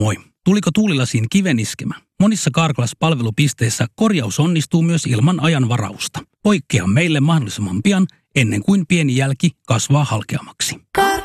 Moi. Tuliko tuulilasiin kiven iskemä? Monissa Carglass-palvelupisteissä korjaus onnistuu myös ilman ajanvarausta. Poikkea meille mahdollisimman pian, ennen kuin pieni jälki kasvaa halkeamaksi.